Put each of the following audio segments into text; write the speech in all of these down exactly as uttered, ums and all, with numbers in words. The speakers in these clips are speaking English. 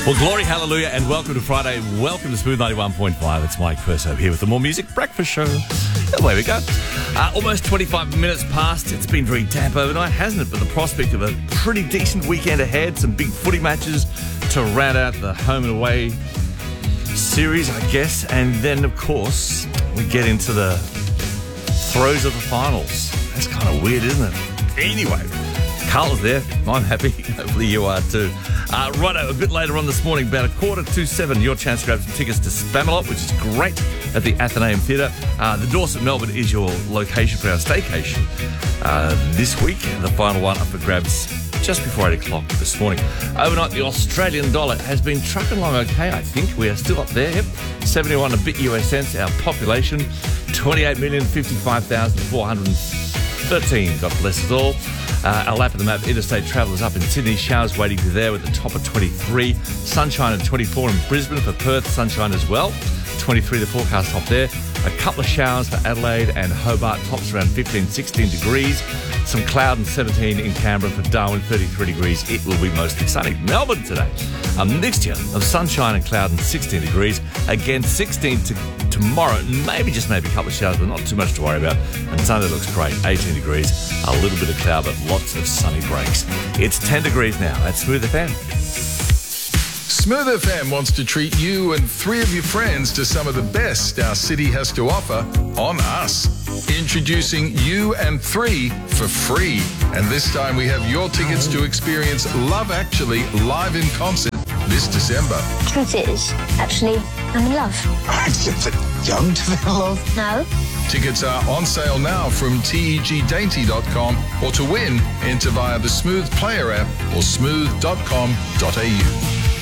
Well, glory, hallelujah, and welcome to Friday. Welcome to Smooth ninety-one point five. It's Mike Perso here with the More Music Breakfast Show. Away we go. Uh, almost twenty-five minutes past. It's been very damp overnight, hasn't it? But the prospect of a pretty decent weekend ahead. Some big footy matches to round out the home and away series, I guess. And then, of course, we get into the throes of the finals. That's kind of weird, isn't it? Anyway, Carl's there. I'm happy. Hopefully you are too. Uh, righto, a bit later on this morning, about a quarter to seven, your chance to grab some tickets to Spamalot, which is great, at the Athenaeum Theatre. Uh, the Dorset, Melbourne is your location for our staycation uh, this week. The final one up for grabs just before eight o'clock this morning. Overnight, the Australian dollar has been trucking along okay, I think. We are still up there, yep. seventy-one a bit U S cents. Our population, twenty-eight million fifty-five thousand four hundred thirteen. God bless us all. Uh, our lap of the map, interstate travellers up in Sydney. Showers waiting for you there with a top of twenty-three. Sunshine at twenty-four in Brisbane. For Perth, sunshine as well. twenty-three the forecast top there. A couple of showers for Adelaide and Hobart. Tops around fifteen, sixteen degrees. Some cloud and seventeen in Canberra. For Darwin, thirty-three degrees. It will be mostly sunny. Melbourne today, a mixture of sunshine and cloud and sixteen degrees. Again, sixteen to tomorrow, maybe just maybe a couple of showers, but not too much to worry about. And Sunday looks great, eighteen degrees, a little bit of cloud, but lots of sunny breaks. It's ten degrees now at Smooth F M. Smooth F M wants to treat you and three of your friends to some of the best our city has to offer on us. Introducing You and Three for free. And this time we have your tickets to experience Love Actually live in concert this December. Truth is, actually, I'm in love. Is it young to be in love? No. Tickets are on sale now from T E G dainty dot com, or to win, enter via the Smooth Player app or smooth dot com dot a u.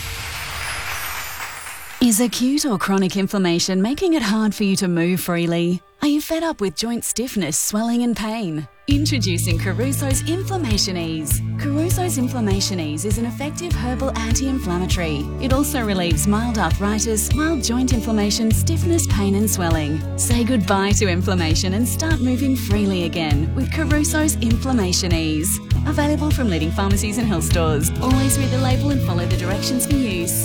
Is acute or chronic inflammation making it hard for you to move freely? Are you fed up with joint stiffness, swelling and pain? Introducing Caruso's Inflammation Ease. Caruso's Inflammation Ease is an effective herbal anti-inflammatory. It also relieves mild arthritis, mild joint inflammation, stiffness, pain and swelling. Say goodbye to inflammation and start moving freely again with Caruso's Inflammation Ease. Available from leading pharmacies and health stores. Always read the label and follow the directions for use.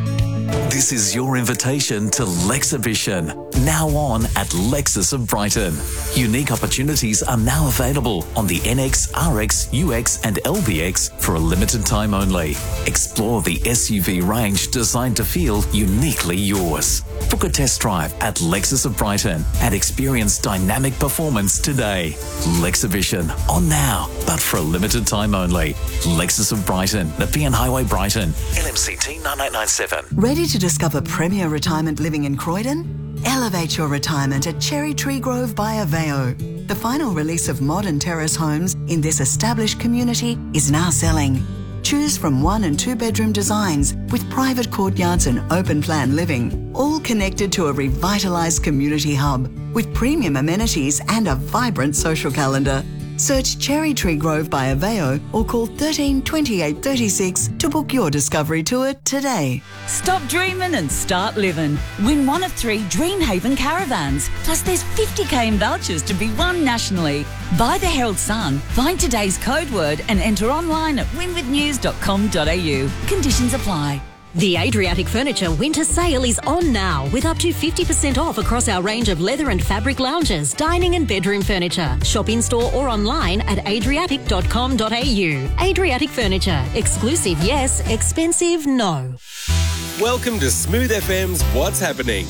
This is your invitation to Lexibition, now on at Lexus of Brighton. Unique opportunities are now available on the N X, R X, U X and L B X for a limited time only. Explore the S U V range designed to feel uniquely yours. Book a test drive at Lexus of Brighton and experience dynamic performance today. Lexibition, on now, but for a limited time only. Lexus of Brighton, Nepean Highway, Brighton. L M C T nine eight nine seven. Ready to discover premier retirement living in Croydon? Elevate your retirement at Cherry Tree Grove by Aveo. The final release of modern terrace homes in this established community is now selling. Choose from one and two bedroom designs with private courtyards and open plan living, all connected to a revitalised community hub with premium amenities and a vibrant social calendar. Search Cherry Tree Grove by Aveo or call thirteen twenty-eight thirty-six to book your discovery tour today. Stop dreaming and start living. Win one of three Dreamhaven caravans. Plus there's fifty k in vouchers to be won nationally. Buy the Herald Sun, find today's code word and enter online at win with news dot com dot a u. Conditions apply. The Adriatic Furniture Winter Sale is on now with up to fifty percent off across our range of leather and fabric lounges, dining and bedroom furniture. Shop in-store or online at adriatic dot com dot a u. Adriatic Furniture. Exclusive yes, expensive no. Welcome to Smooth F M's What's Happening.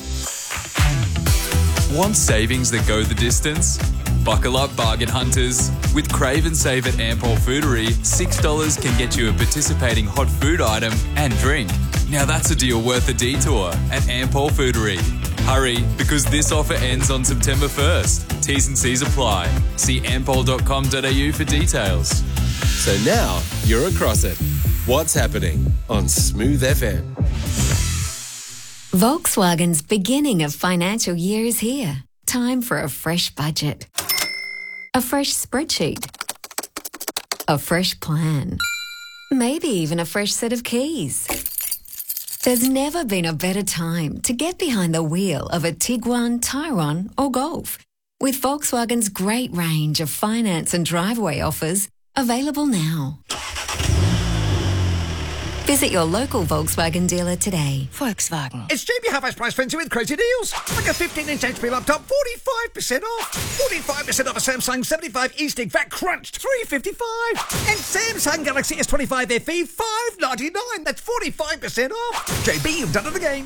Want savings that go the distance? Buckle up, bargain hunters. With Crave and Save at Ampol Foodery, six dollars can get you a participating hot food item and drink. Now that's a deal worth a detour at Ampol Foodery. Hurry, because this offer ends on September first. T's and C's apply. See ampol dot com dot a u for details. So now you're across it. What's Happening on Smooth F M. Volkswagen's beginning of financial year is here. Time for a fresh budget. A fresh spreadsheet. A fresh plan. Maybe even a fresh set of keys. There's never been a better time to get behind the wheel of a Tiguan, Tyrone or Golf. With Volkswagen's great range of finance and driveway offers available now. Visit your local Volkswagen dealer today. Volkswagen. It's J B Half-Price Price Frenzy with crazy deals. Like a fifteen-inch H P laptop, forty-five percent off. forty-five percent off a Samsung seventy-five E-Stick, V A T crunched, three fifty-five. And Samsung Galaxy S twenty-five F E, five ninety-nine. That's forty-five percent off. J B, you've done it again.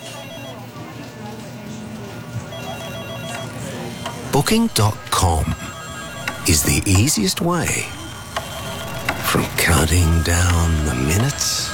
Booking dot com is the easiest way from counting down the minutes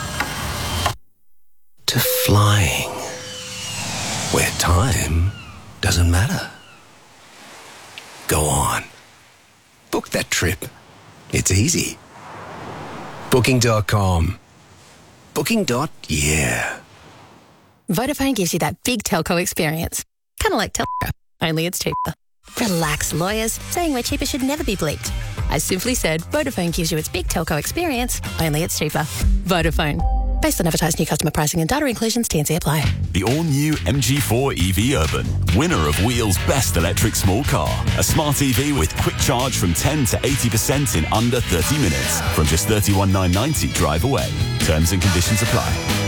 to flying, where time doesn't matter. Go on. Book that trip. It's easy. Booking dot com. Booking. Yeah. Vodafone gives you that big telco experience. Kind of like Telco, only it's cheaper. Relax, lawyers. Saying we're cheaper should never be bleeped. As simply said, Vodafone gives you its big telco experience, only it's cheaper. Vodafone. Based on advertised new customer pricing and data inclusions, T and C apply. The all-new M G four E V Urban, winner of Wheel's Best Electric Small Car. A smart E V with quick charge from ten to eighty percent in under thirty minutes. From just thirty-one thousand nine hundred ninety drive away. Terms and conditions apply.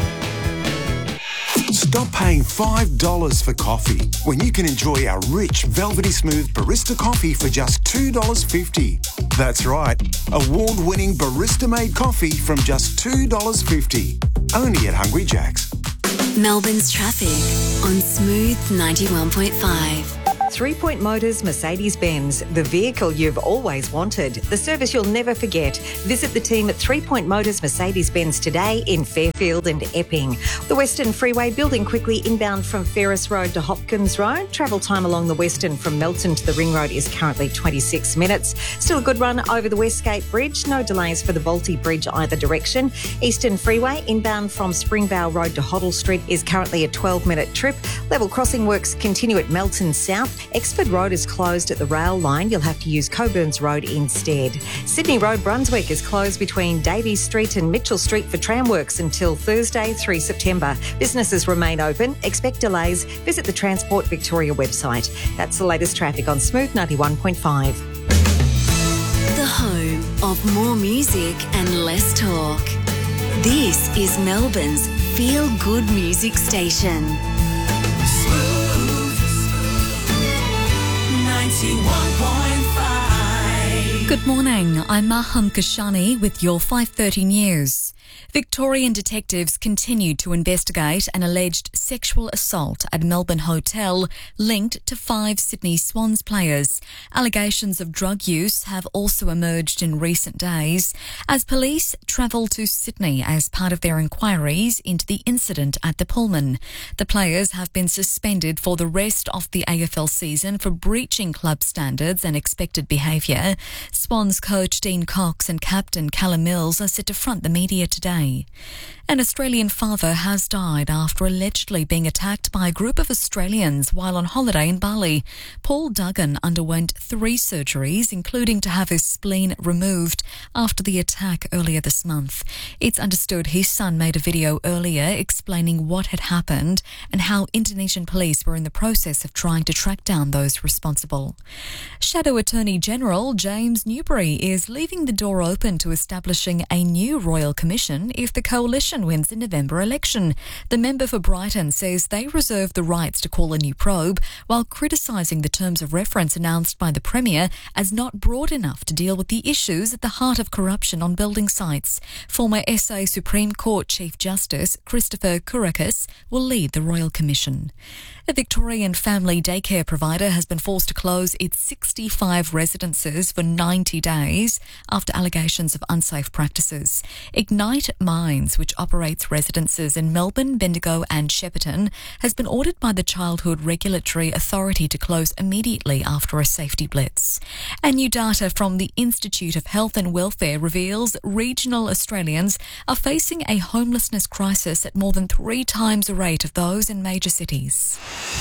Stop paying five dollars for coffee when you can enjoy our rich, velvety smooth barista coffee for just two dollars fifty. That's right, award-winning barista-made coffee from just two dollars fifty. Only at Hungry Jack's. Melbourne's traffic on Smooth ninety-one point five. Three Point Motors Mercedes-Benz, the vehicle you've always wanted, the service you'll never forget. Visit the team at Three Point Motors Mercedes-Benz today in Fairfield and Epping. The Western Freeway building quickly inbound from Ferris Road to Hopkins Road. Travel time along the Western from Melton to the Ring Road is currently twenty-six minutes. Still a good run over the Westgate Bridge. No delays for the Balti Bridge either direction. Eastern Freeway inbound from Springvale Road to Hoddle Street is currently a twelve-minute trip. Level crossing works continue at Melton South. Exford Road is closed at the rail line. You'll have to use Coburn's Road instead. Sydney Road, Brunswick is closed between Davies Street and Mitchell Street for tram works until Thursday, the third of September. Businesses remain open. Expect delays. Visit the Transport Victoria website. That's the latest traffic on Smooth ninety-one point five. The home of more music and less talk. This is Melbourne's feel-good music station. ninety-one point five. Good morning, I'm Maham Kashani with your five thirty news. Victorian detectives continued to investigate an alleged sexual assault at Melbourne hotel linked to five Sydney Swans players. Allegations of drug use have also emerged in recent days as police travel to Sydney as part of their inquiries into the incident at the Pullman. The players have been suspended for the rest of the A F L season for breaching club standards and expected behaviour. Swans coach Dean Cox and captain Callum Mills are set to front the media today. An Australian father has died after allegedly being attacked by a group of Australians while on holiday in Bali. Paul Duggan underwent three surgeries, including to have his spleen removed after the attack earlier this month. It's understood his son made a video earlier explaining what had happened and how Indonesian police were in the process of trying to track down those responsible. Shadow Attorney General James Newbury is leaving the door open to establishing a new Royal Commission if the coalition wins the November election. The member for Brighton says they reserve the rights to call a new probe while criticising the terms of reference announced by the Premier as not broad enough to deal with the issues at the heart of corruption on building sites. Former S A Supreme Court Chief Justice Christopher Kourakis will lead the Royal Commission. A Victorian family daycare provider has been forced to close its sixty-five residences for ninety days after allegations of unsafe practices. Ignite Minds, which operates residences in Melbourne, Bendigo and Shepparton, has been ordered by the Childhood Regulatory Authority to close immediately after a safety blitz. And new data from the Institute of Health and Welfare reveals regional Australians are facing a homelessness crisis at more than three times the rate of those in major cities.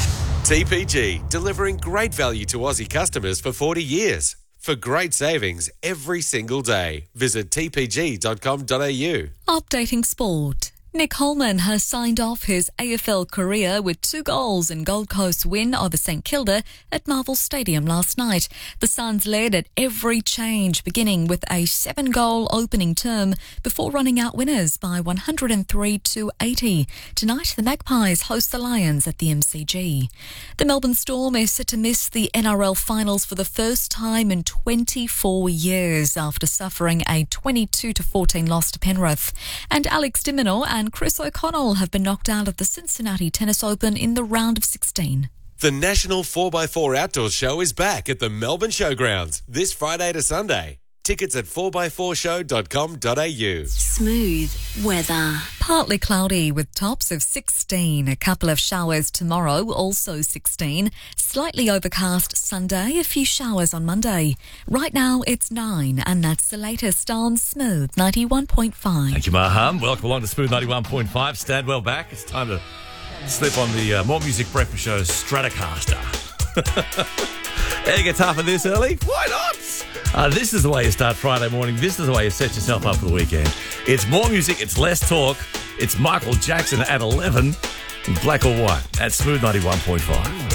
T P G, delivering great value to Aussie customers for forty years. For great savings every single day, visit t p g dot com dot a u. Updating sport. Nick Holman has signed off his A F L career with two goals in Gold Coast's win over St Kilda at Marvel Stadium last night. The Suns led at every change, beginning with a seven-goal opening term before running out winners by one hundred three to eighty. Tonight, the Magpies host the Lions at the M C G. The Melbourne Storm is set to miss the N R L finals for the first time in twenty-four years after suffering a twenty-two to fourteen loss to Penrith. And Alex de Minaur and Chris O'Connell have been knocked out of the Cincinnati Tennis Open in the round of sixteen. The National four by four Outdoors Show is back at the Melbourne Showgrounds this Friday to Sunday. Tickets at four by four show dot com dot a u. Smooth weather. Partly cloudy with tops of sixteen. A couple of showers tomorrow, also sixteen. Slightly overcast Sunday, a few showers on Monday. Right now it's nine, and that's the latest on Smooth ninety-one point five. Thank you, Maham. Welcome along to Smooth ninety-one point five. Stand well back. It's time to slip on the uh, More Music Breakfast Show Stratocaster. Air guitar for this early? Why not? Uh, this is the way you start Friday morning. This is the way you set yourself up for the weekend. It's more music, it's less talk. It's Michael Jackson at eleven. Black or white at Smooth ninety-one point five.